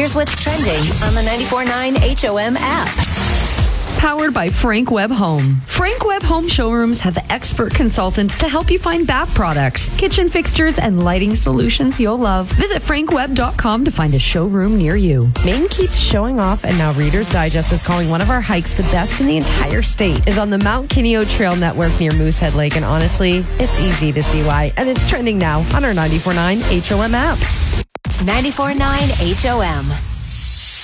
Here's what's trending on the 94.9 HOM app. Powered by Frank Webb Home. Frank Webb Home showrooms have expert consultants to help you find bath products, kitchen fixtures, and lighting solutions you'll love. Visit frankwebb.com to find a showroom near you. Maine keeps showing off, and now Reader's Digest is calling one of our hikes the best in the entire state. Is on the Mount Kineo Trail Network near Moosehead Lake, and honestly, it's easy to see why. And it's trending now on our 94.9 HOM app. 94.9 HOM.